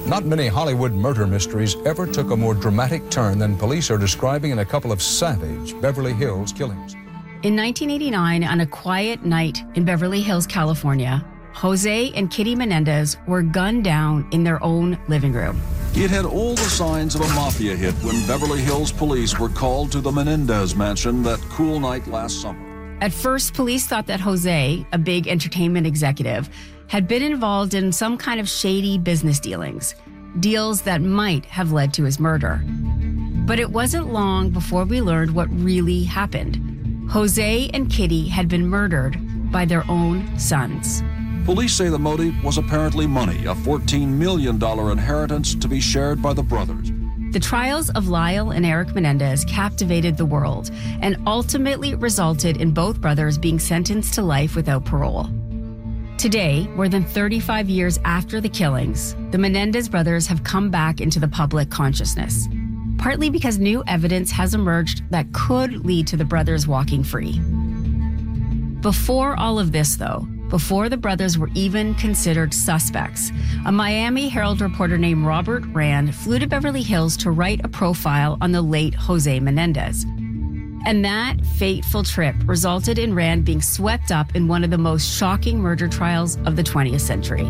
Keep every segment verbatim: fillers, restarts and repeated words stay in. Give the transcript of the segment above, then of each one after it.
Not many Hollywood murder mysteries ever took a more dramatic turn than police are describing in a couple of savage Beverly Hills killings. In nineteen eighty-nine, on a quiet night in Beverly Hills, California, Jose and Kitty Menendez were gunned down in their own living room. It had all the signs of a mafia hit when Beverly Hills police were called to the Menendez mansion that cool night last summer. At first, police thought that Jose, a big entertainment executive, had been involved in some kind of shady business dealings, deals that might have led to his murder. But it wasn't long before we learned what really happened. Jose and Kitty had been murdered by their own sons. Police say the motive was apparently money, a fourteen million dollars inheritance to be shared by the brothers. The trials of Lyle and Eric Menendez captivated the world and ultimately resulted in both brothers being sentenced to life without parole. Today, more than thirty-five years after the killings, the Menendez brothers have come back into the public consciousness, partly because new evidence has emerged that could lead to the brothers walking free. Before all of this, though, before the brothers were even considered suspects, a Miami Herald reporter named Robert Rand flew to Beverly Hills to write a profile on the late Jose Menendez. And that fateful trip resulted in Rand being swept up in one of the most shocking murder trials of the twentieth century.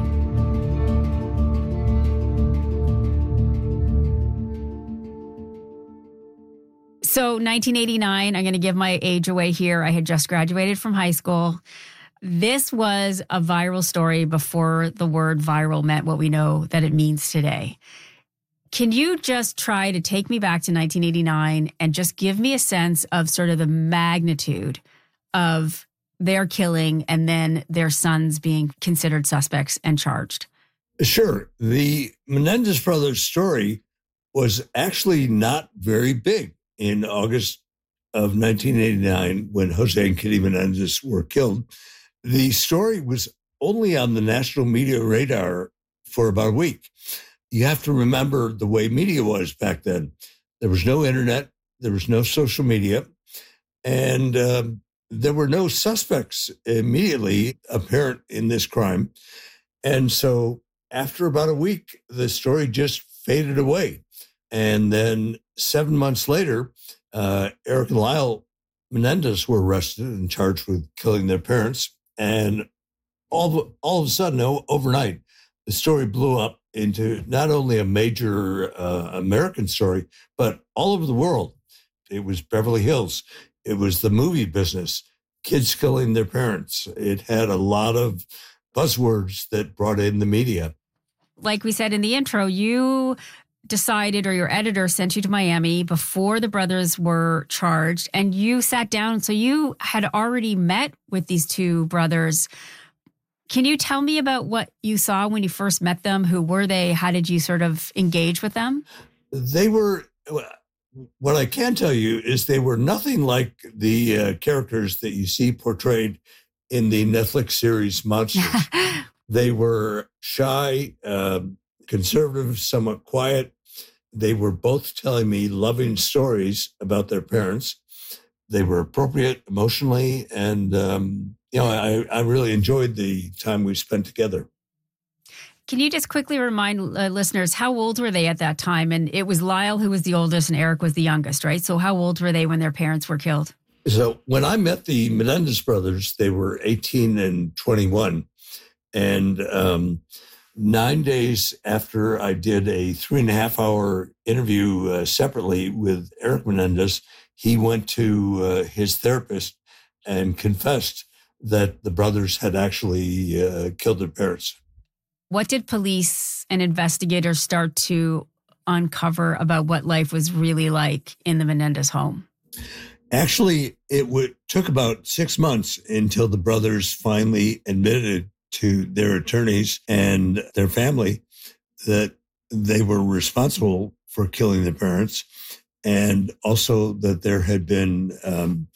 So nineteen eighty-nine, I'm going to give my age away here. I had just graduated from high school. This was a viral story before the word viral meant what we know that it means today. Can you just try to take me back to nineteen eighty-nine and just give me a sense of sort of the magnitude of their killing and then their sons being considered suspects and charged? Sure. The Menendez brothers' story was actually not very big in August of nineteen eighty-nine when Jose and Kitty Menendez were killed. The story was only on the national media radar for about a week. You have to remember the way media was back then. There was no internet, there was no social media, and um, there were no suspects immediately apparent in this crime. And so after about a week, the story just faded away. And then seven months later, uh, Eric and Lyle Menendez were arrested and charged with killing their parents. And all of, all of a sudden, overnight, the story blew up into not only a major uh, American story, but all over the world. It was Beverly Hills. It was the movie business, kids killing their parents. It had a lot of buzzwords that brought in the media. Like we said in the intro, you decided, or your editor sent you to Miami before the brothers were charged, and you sat down. So you had already met with these two brothers. Can you tell me about what you saw when you first met them? Who were they? How did you sort of engage with them? They were, what I can tell you is they were nothing like the uh, characters that you see portrayed in the Netflix series Monsters. They were shy, uh, conservative, somewhat quiet. They were both telling me loving stories about their parents. They were appropriate emotionally, and um, you know, I, I really enjoyed the time we spent together. Can you just quickly remind uh, listeners, how old were they at that time? And it was Lyle who was the oldest and Eric was the youngest, right? So how old were they when their parents were killed? So when I met the Menendez brothers, they were eighteen and twenty-one. And um, nine days after I did a three and a half hour interview uh, separately with Eric Menendez, he went to uh, his therapist and confessed that the brothers had actually uh, killed their parents. What did police and investigators start to uncover about what life was really like in the Menendez home? Actually, it w- took about six months until the brothers finally admitted to their attorneys and their family that they were responsible for killing their parents, and also that there had been um,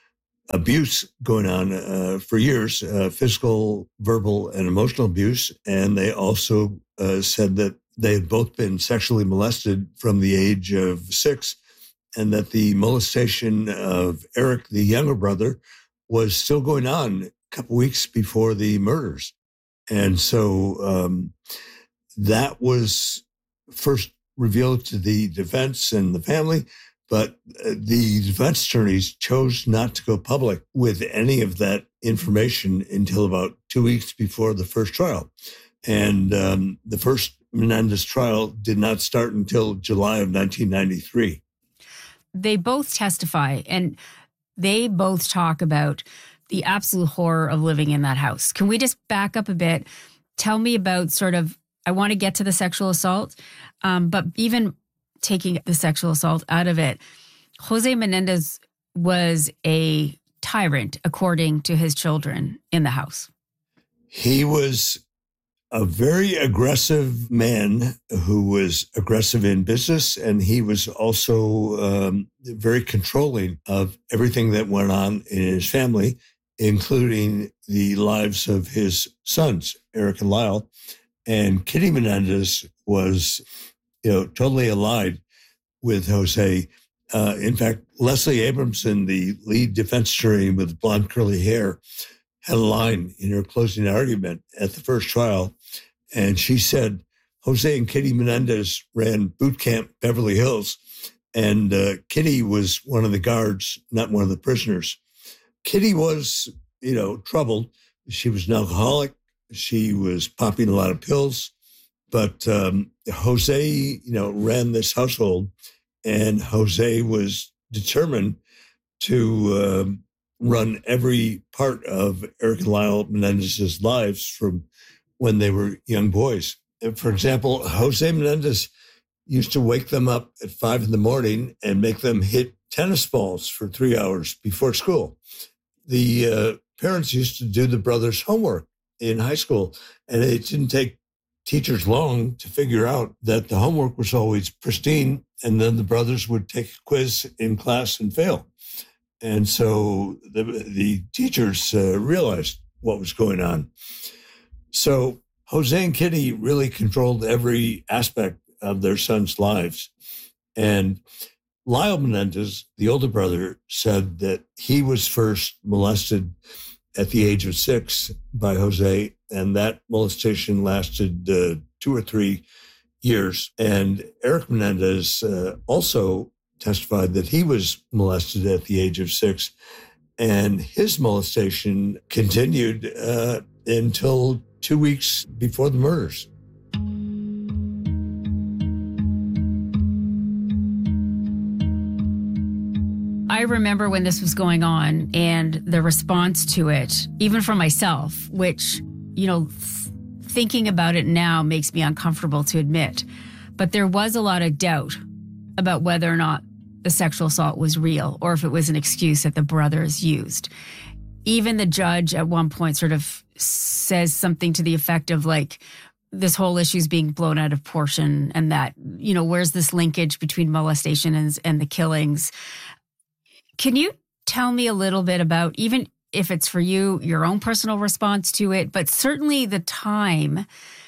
abuse going on uh, for years, uh, physical, verbal, and emotional abuse. And they also uh, said that they had both been sexually molested from the age of six, and that the molestation of Eric, the younger brother, was still going on a couple weeks before the murders. And so um, that was first revealed to the defense and the family, but the defense attorneys chose not to go public with any of that information until about two weeks before the first trial. And um, the first Menendez trial did not start until July of nineteen ninety-three. They both testify, and they both talk about the absolute horror of living in that house. Can we just back up a bit? Tell me about sort of, I want to get to the sexual assault, um, but even taking the sexual assault out of it, Jose Menendez was a tyrant, according to his children in the house. He was a very aggressive man who was aggressive in business, and he was also um, very controlling of everything that went on in his family, including the lives of his sons, Eric and Lyle. And Kitty Menendez was, you know, totally allied with Jose. Uh, in fact, Leslie Abramson, the lead defense attorney with blonde curly hair, had a line in her closing argument at the first trial. And she said, Jose and Kitty Menendez ran boot camp Beverly Hills, and uh, Kitty was one of the guards, not one of the prisoners. Kitty was, you know, troubled. She was an alcoholic. She was popping a lot of pills. But um, Jose, you know, ran this household, and Jose was determined to um, run every part of Eric and Lyle Menendez's lives from when they were young boys. For example, Jose Menendez used to wake them up at five in the morning and make them hit tennis balls for three hours before school. The uh, parents used to do the brothers' homework in high school, and it didn't take teachers long to figure out that the homework was always pristine, and then the brothers would take a quiz in class and fail. And so the, the teachers uh, realized what was going on. So Jose and Kitty really controlled every aspect of their sons' lives. And Lyle Menendez, the older brother, said that he was first molested at the age of six by Jose, and that molestation lasted uh, two or three years. And Eric Menendez uh, also testified that he was molested at the age of six, and his molestation continued uh, until two weeks before the murders. I remember when this was going on and the response to it, even for myself, which, you know, th- thinking about it now makes me uncomfortable to admit. But there was a lot of doubt about whether or not the sexual assault was real or if it was an excuse that the brothers used. Even the judge at one point sort of says something to the effect of like, this whole issue is being blown out of proportion, and that, you know, where's this linkage between molestation and, and the killings? Can you tell me a little bit about, even if it's for you, your own personal response to it, but certainly the time,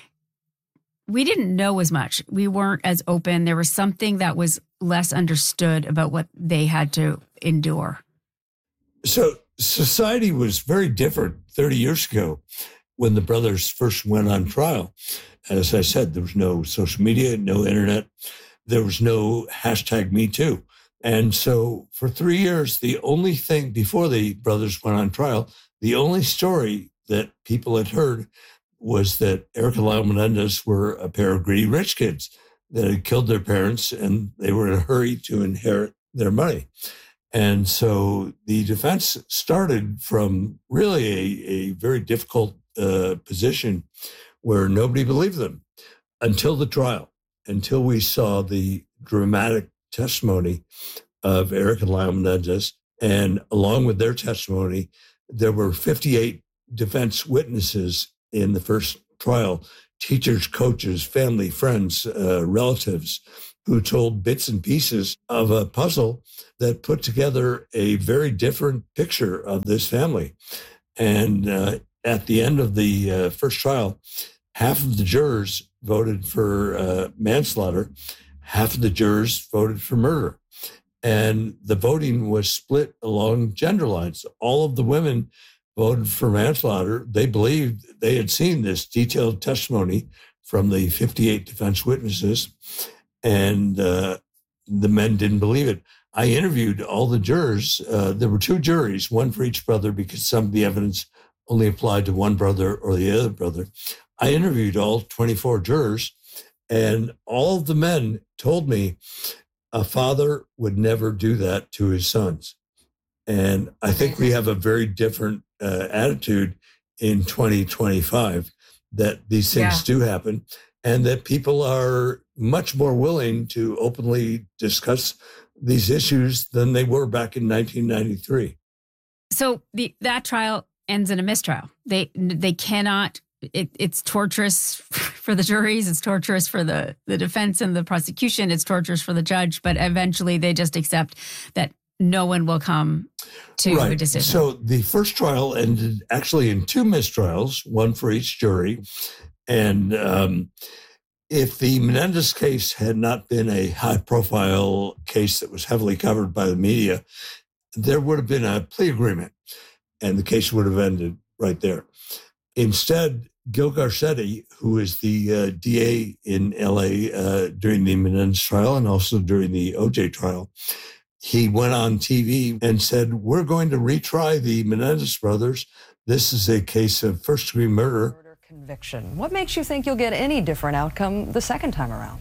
we didn't know as much. We weren't as open. There was something that was less understood about what they had to endure. So society was very different thirty years ago when the brothers first went on trial. As I said, there was no social media, no internet. There was no hashtag Me Too. And so for three years, the only thing before the brothers went on trial, the only story that people had heard was that Eric and Lyle Menendez were a pair of greedy rich kids that had killed their parents, and they were in a hurry to inherit their money. And so the defense started from really a, a very difficult uh, position where nobody believed them until the trial, until we saw the dramatic testimony of Eric and Lyle Menendez. And along with their testimony, there were fifty-eight defense witnesses in the first trial, teachers, coaches, family, friends, uh, relatives, who told bits and pieces of a puzzle that put together a very different picture of this family. And uh, at the end of the uh, first trial, half of the jurors voted for uh, manslaughter, half of the jurors voted for murder. And the voting was split along gender lines. All of the women voted for manslaughter. They believed they had seen this detailed testimony from the fifty-eight defense witnesses, and uh, the men didn't believe it. I interviewed all the jurors. Uh, there were two juries, one for each brother, because some of the evidence only applied to one brother or the other brother. I interviewed all twenty-four jurors, and all of the men told me a father would never do that to his sons. And I think we have a very different uh, attitude in twenty twenty-five, that these things yeah. do happen, and that people are much more willing to openly discuss these issues than they were back in nineteen ninety-three. So the that trial ends in a mistrial. They they cannot, it, it's torturous for the juries, it's torturous for the, the defense and the prosecution, it's torturous for the judge, but eventually they just accept that no one will come to right. a decision. So the first trial ended actually in two mistrials, one for each jury. And um, if the Menendez case had not been a high-profile case that was heavily covered by the media, there would have been a plea agreement, and the case would have ended right there. Instead, Gil Garcetti, who is the uh, D A in L A uh, during the Menendez trial and also during the O J trial, he went on T V and said, we're going to retry the Menendez brothers. This is a case of first-degree murder. Murder conviction. What makes you think you'll get any different outcome the second time around?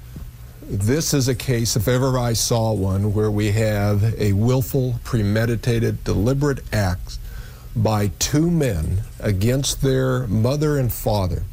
This is a case, if ever I saw one, where we have a willful, premeditated, deliberate act by two men against their mother and father.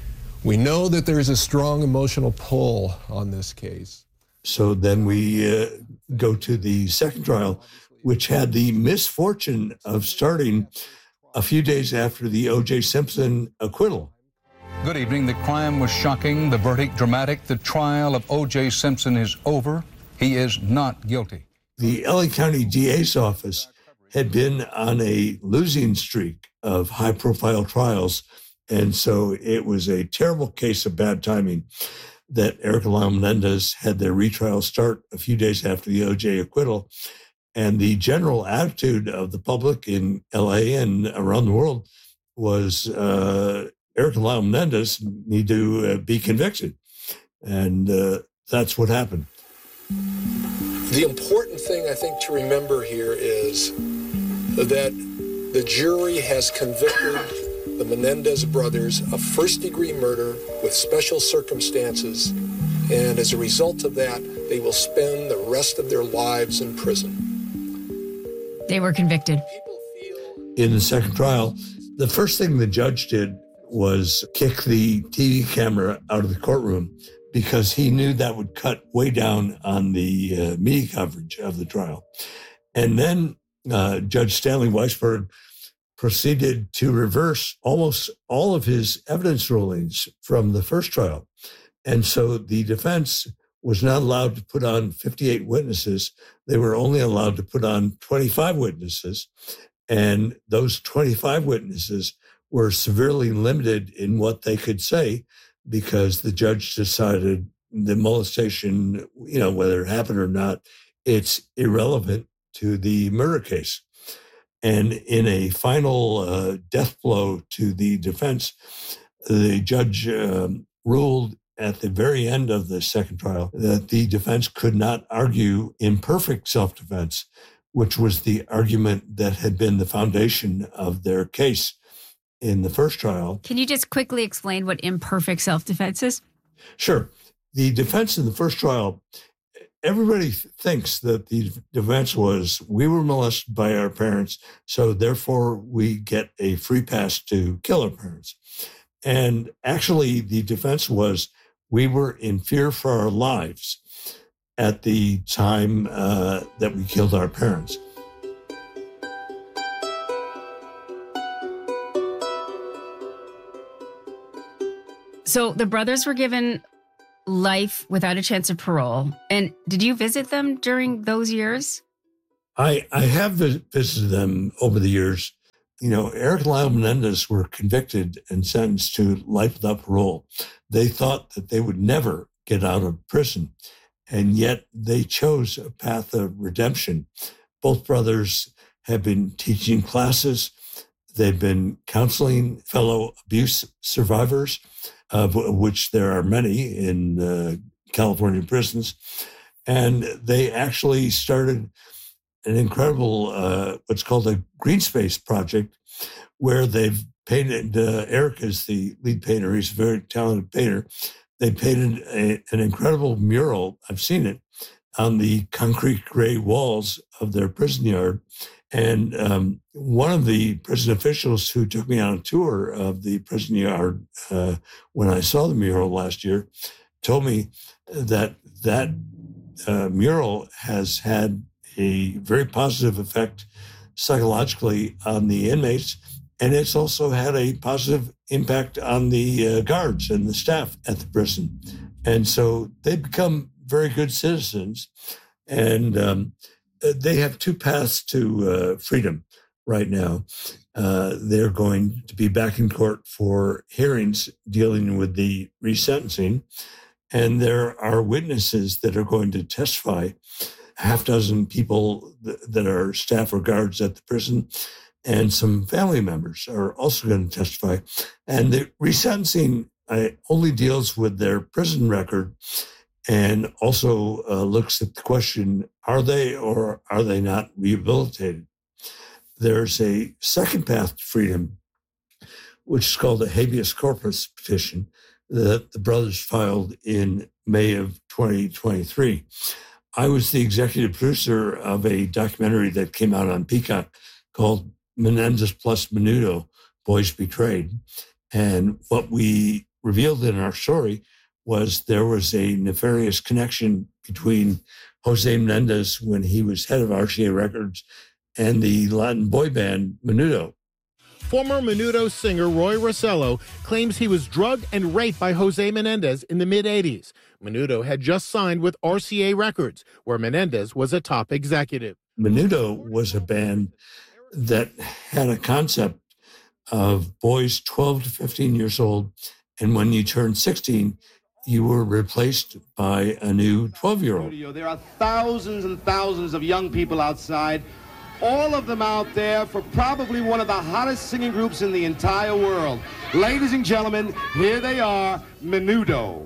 We know that there is a strong emotional pull on this case. So then we uh, go to the second trial, which had the misfortune of starting a few days after the O J Simpson acquittal. Good evening. The crime was shocking, the verdict dramatic. The trial of O J Simpson is over. He is not guilty. The L A County D A's office had been on a losing streak of high-profile trials, and so it was a terrible case of bad timing that Eric and Lyle Menendez had their retrial start a few days after the O J acquittal. And the general attitude of the public in L A and around the world was uh, Eric and Lyle Menendez need to uh, be convicted. And uh, that's what happened. The important thing, I think, to remember here is that the jury has convicted the Menendez brothers of first-degree murder with special circumstances, and as a result of that, they will spend the rest of their lives in prison. They were convicted. In the second trial, the first thing the judge did was kick the T V camera out of the courtroom because he knew that would cut way down on the uh, media coverage of the trial. And then uh, Judge Stanley Weisberg proceeded to reverse almost all of his evidence rulings from the first trial. And so the defense was not allowed to put on fifty-eight witnesses. They were only allowed to put on twenty-five witnesses. And those twenty-five witnesses were severely limited in what they could say because the judge decided the molestation, you know, whether it happened or not, it's irrelevant to the murder case. And in a final uh, death blow to the defense, the judge um, ruled at the very end of the second trial that the defense could not argue imperfect self-defense, which was the argument that had been the foundation of their case in the first trial. Can you just quickly explain what imperfect self-defense is? Sure. The defense in the first trial, everybody thinks that the defense was, we were molested by our parents, so therefore we get a free pass to kill our parents. And actually, the defense was, we were in fear for our lives at the time uh, that we killed our parents. So the brothers were given life without a chance of parole. And did you visit them during those years? I, I have visited them over the years. You know, Eric and Lyle Menendez were convicted and sentenced to life without parole. They thought that they would never get out of prison, and yet they chose a path of redemption. Both brothers have been teaching classes. They've been counseling fellow abuse survivors. of which there are many in uh, California prisons. And they actually started an incredible, uh, what's called a green space project, where they've painted, uh, Eric is the lead painter, he's a very talented painter. They painted a, an incredible mural, I've seen it, on the concrete gray walls of their prison yard. And um, one of the prison officials who took me on a tour of the prison yard uh, when I saw the mural last year told me that that uh, mural has had a very positive effect psychologically on the inmates. And it's also had a positive impact on the uh, guards and the staff at the prison. And so they've become very good citizens. And um, they have two paths to uh, freedom right now. Uh, they're going to be back in court for hearings dealing with the resentencing. And there are witnesses that are going to testify, a half dozen people th- that are staff or guards at the prison, and some family members are also going to testify. And the resentencing uh, only deals with their prison record and also uh, looks at the question, are they or are they not rehabilitated? There's a second path to freedom, which is called a habeas corpus petition that the brothers filed in May of twenty twenty-three. I was the executive producer of a documentary that came out on Peacock called Menendez plus Menudo, Boys Betrayed. And what we revealed in our story was there was a nefarious connection between Jose Menendez when he was head of R C A Records and the Latin boy band Menudo. Former Menudo singer Roy Rossello claims he was drugged and raped by Jose Menendez in the mid-eighties. Menudo had just signed with R C A Records, where Menendez was a top executive. Menudo was a band that had a concept of boys twelve to fifteen years old, and when you turned sixteen, you were replaced by a new twelve-year-old. There are thousands and thousands of young people outside, all of them out there for probably one of the hottest singing groups in the entire world. Ladies and gentlemen, here they are, Menudo.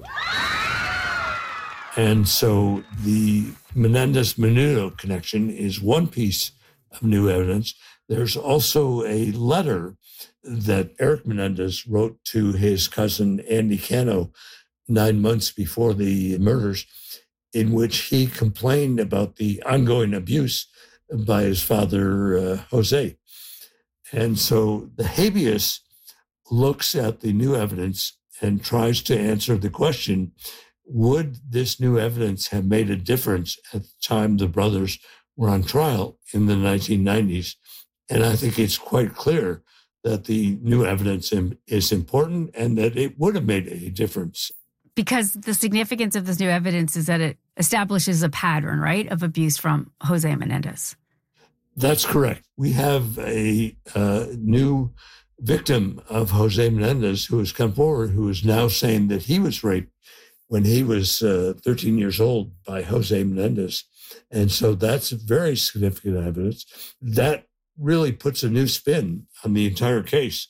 And so the Menendez-Menudo connection is one piece of new evidence. There's also a letter that Eric Menendez wrote to his cousin Andy Cano nine months before the murders, in which he complained about the ongoing abuse by his father, uh, Jose. And so the habeas looks at the new evidence and tries to answer the question, would this new evidence have made a difference at the time the brothers were on trial in the nineteen nineties? And I think it's quite clear that the new evidence is important and that it would have made a difference. Because the significance of this new evidence is that it establishes a pattern, right, of abuse from Jose Menendez. That's correct. We have a uh, new victim of Jose Menendez who has come forward, who is now saying that he was raped when he was uh, thirteen years old by Jose Menendez. And so that's very significant evidence. That really puts a new spin on the entire case.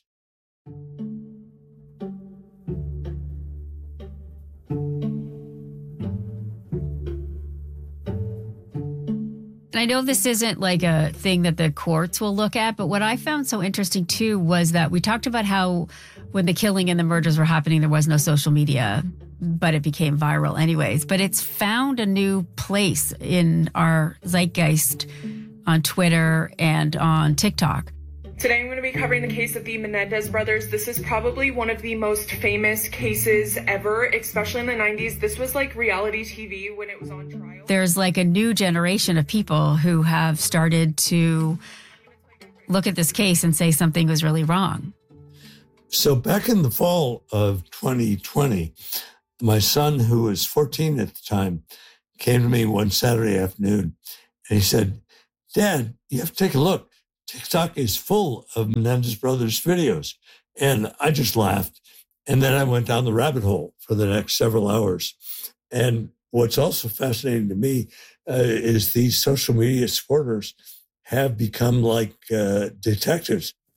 And I know this isn't like a thing that the courts will look at, but what I found so interesting too was that we talked about how when the killing and the murders were happening, there was no social media, but it became viral anyways. But it's found a new place in our zeitgeist on Twitter and on TikTok. Today I'm going to be covering the case of the Menendez brothers. This is probably one of the most famous cases ever, especially in the nineties. This was like reality T V when it was on trial. There's like a new generation of people who have started to look at this case and say something was really wrong. So back in the fall of twenty twenty, my son, who was fourteen at the time, came to me one Saturday afternoon and he said, "Dad, you have to take a look. TikTok is full of Menendez brothers videos." And I just laughed. And then I went down the rabbit hole for the next several hours. And what's also fascinating to me uh, is these social media supporters have become like uh, detectives.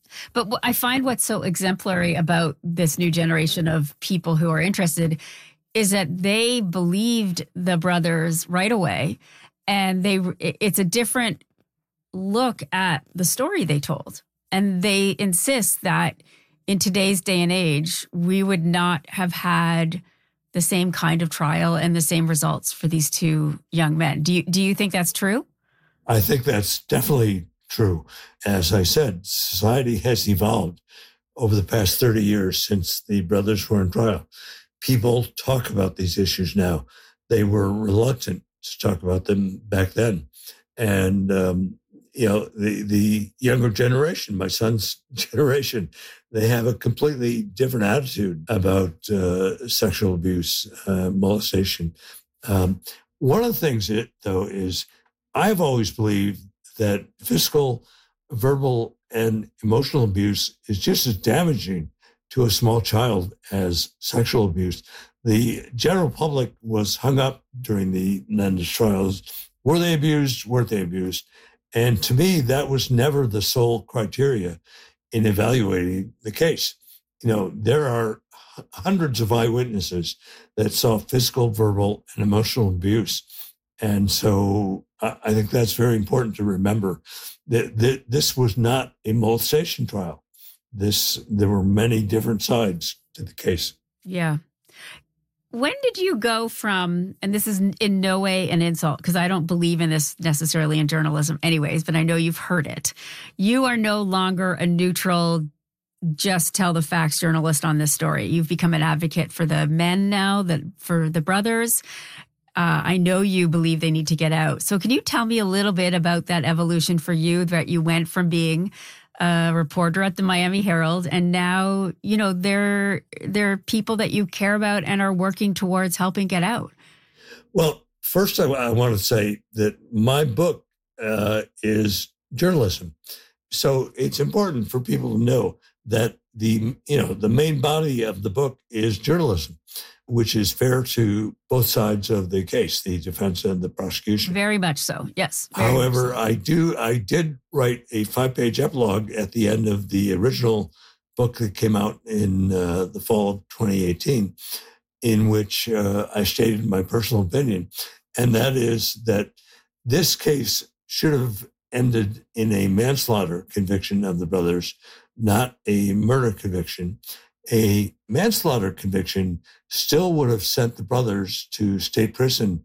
But what I find what's so exemplary about this new generation of people who are interested is that they believed the brothers right away, and they it's a different look at the story they told. And they insist that in today's day and age, we would not have had the same kind of trial and the same results for these two young men. Do you, do you think that's true? I think that's definitely true. As I said, society has evolved over the past thirty years since the brothers were in trial. People talk about these issues now. They were reluctant to talk about them back then. And, um, you know, the, the younger generation, my son's generation, they have a completely different attitude about uh, sexual abuse, uh, molestation. Um, one of the things, it, though, is I've always believed that physical, verbal, and emotional abuse is just as damaging to a small child as sexual abuse. The general public was hung up during the Menendez trials. Were they abused? Weren't they abused? And to me, that was never the sole criteria in evaluating the case. You know, there are hundreds of eyewitnesses that saw physical, verbal, and emotional abuse. And so I think that's very important to remember that, that this was not a molestation trial. This, there were many different sides to the case. Yeah. When did you go from, and this is in no way an insult, because I don't believe in this necessarily in journalism anyways, but I know you've heard it. You are no longer a neutral, just tell the facts journalist on this story. You've become an advocate for the men now, that for the brothers. Uh, I know you believe they need to get out. So can you tell me a little bit about that evolution for you, that you went from being a reporter at the Miami Herald, and now, you know, they're, they're people that you care about and are working towards helping get out? Well, first I, I want to say that my book uh, is journalism. So it's important for people to know that the, you know, the main body of the book is journalism, which is fair to both sides of the case, the defense and the prosecution. Very much so, yes. However, so. I do, I did write a five-page epilogue at the end of the original book that came out in uh, the fall of twenty eighteen, in which uh, I stated my personal opinion, and that is that this case should have ended in a manslaughter conviction of the brothers, not a murder conviction. A manslaughter conviction still would have sent the brothers to state prison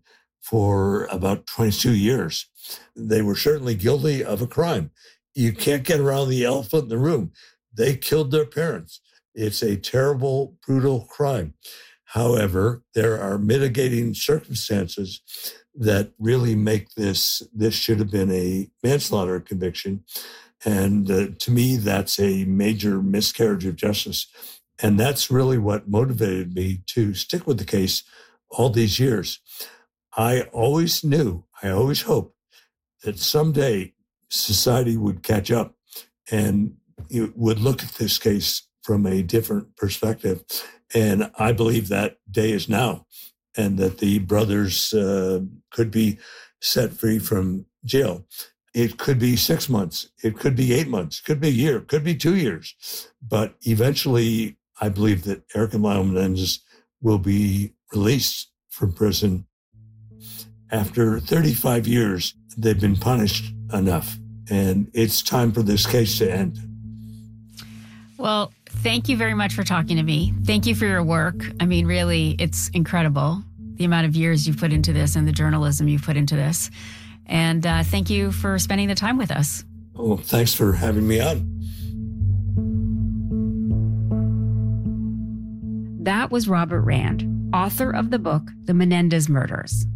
for about twenty-two years. They were certainly guilty of a crime. You can't get around the elephant in the room. They killed their parents. It's a terrible, brutal crime. However, there are mitigating circumstances that really make this, this should have been a manslaughter conviction. And uh, to me, that's a major miscarriage of justice. And that's really what motivated me to stick with the case all these years. I always knew, I always hoped that someday society would catch up and it would look at this case from a different perspective. And I believe that day is now, and that the brothers uh, could be set free from jail. It could be six months. It could be eight months. It could be a year. It could be two years. But eventually, I believe that Eric and Lyle Menendez will be released from prison. After thirty-five years, they've been punished enough, and it's time for this case to end. Well, thank you very much for talking to me. Thank you for your work. I mean, really, it's incredible, the amount of years you've put into this and the journalism you've put into this. And uh, thank you for spending the time with us. Oh, thanks for having me on. That was Robert Rand, author of the book, The Menendez Murders.